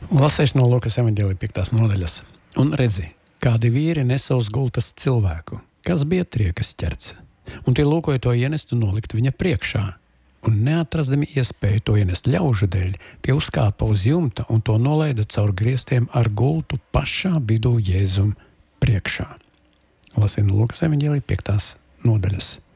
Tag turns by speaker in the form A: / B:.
A: Lasēšu no Lukas evaņģēlija 5. nodaļas. Un redzi, kādi vīri nesa uz gultas cilvēku, kas bija triekas ķerts. Un tie lūkoja to ienest un nolikt viņa priekšā. Un neatrastami iespēju to ienest ļaužu dēļ, tie uzkāpa uz jumta un to nolaida caur griestiem ar gultu pašā vidū Jēzum priekšā. Lasīju no Lukas evaņģēlija 5. nodaļas.